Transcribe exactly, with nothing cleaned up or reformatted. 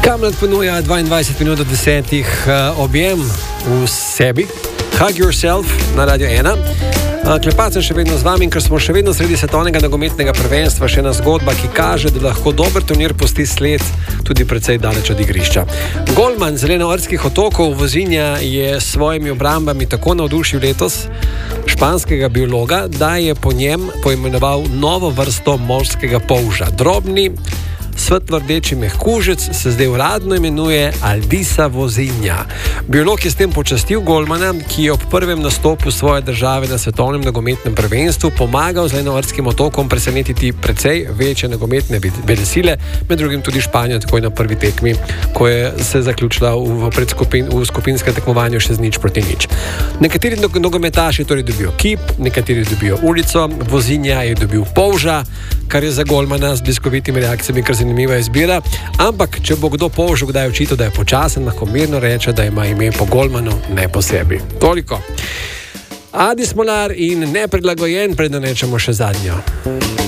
Kamlet ponuja dvaindvajset minut do desetih uh, objem v sebi. Hug Yourself na Radio ena. Uh, Klepac sem še vedno z vami, ker smo še vedno sredi svetovnega nogometnega prvenstva. Še ena zgodba, ki kaže, da lahko dober turnir pusti sled tudi precej daleč od igrišča. Golman Zelenovrskih otokov Vozinja je s svojimi obrambami tako navdušil letos španskega biologa, da je po njem poimenoval novo vrsto morskega polža. Drobni, svetlo-rdeči mehkužec se zdaj uradno imenuje Aldisa Vozinja. Biolog je s tem počastil golmana, ki je ob prvem nastopu svoje države na svetovnem nogometnem prvenstvu pomagal Zelenovrtskim otokom presenetiti precej večje nogometne velesile, med drugim tudi Španijo, takoj na prvi tekmi, ko je se zaključila v, predskupin, v skupinskem tekmovanju še z nič proti nič. Nekateri nogometaši torej dobijo kip, nekateri dobijo ulico, Vozinja je dobil polža, kar je za golmana z bliskovitimi reakcijami kar zanimiva izbira, ampak če bo kdo polžu kdaj očital, da je počasen, lahko mirno reče, da ima ime po golmanu, ne po sebi. Toliko. Adi Smolar in Neprilagojen, predno rečemo še zadnjo.